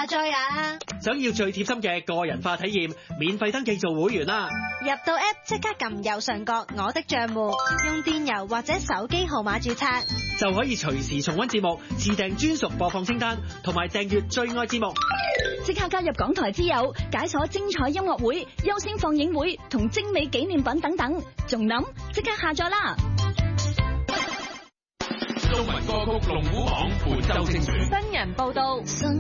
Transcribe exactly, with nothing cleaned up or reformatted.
下載啊？ 想要最貼心嘅個人化體驗，免費登記做會員啦！ 入到 App 即刻撳右上角我的賬戶，用電郵或者手機號碼註冊， 就可以隨時重溫節目，自訂專屬播放清單，同埋訂閱最愛節目。 即刻加入港台之友，解鎖精彩音樂會、優先放映會同精美紀念品等等，仲諗即刻下載啦！ 中文歌曲龍虎榜本周精選， 新人報道。